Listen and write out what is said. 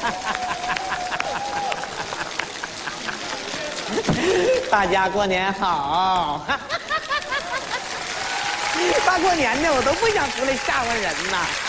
大家过年好！大过年的，我都不想出来吓唬人呐。